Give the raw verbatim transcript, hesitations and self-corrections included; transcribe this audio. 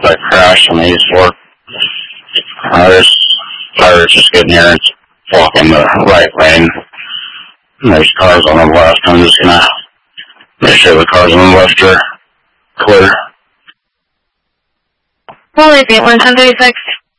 I crashed on the east fork. Uh, there's tires just getting here and blocking the right lane. And there's cars on the left. I'm just gonna make sure the cars on the left are clear. Police eight one ten thirty-six.